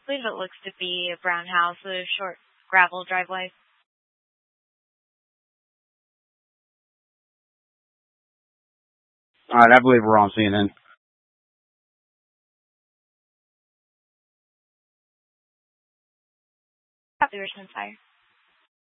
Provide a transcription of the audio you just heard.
believe it looks to be a brown house with a short gravel driveway. All right, I believe we're on CNN. Copy, Richmond Fire.